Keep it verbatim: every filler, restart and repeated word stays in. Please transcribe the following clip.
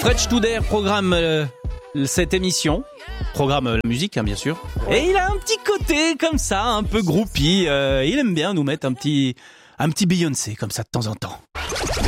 Fred Studer programme euh, cette émission, programme euh, la musique hein, bien sûr, et il a un petit côté comme ça, un peu groupie, euh, il aime bien nous mettre un petit, un petit Beyoncé comme ça de temps en temps.